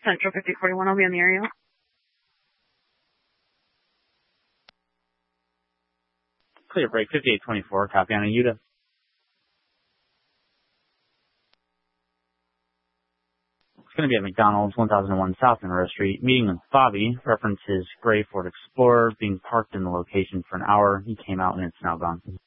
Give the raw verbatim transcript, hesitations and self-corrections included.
Central fifty forty-one, I'll be on the area. Clear break, fifty-eight twenty-four, copy on a Utah. It's going to be at McDonald's, one thousand one South Monroe Street. Meeting with Bobby. References Gray Ford Explorer being parked in the location for an hour. He came out and it's now gone.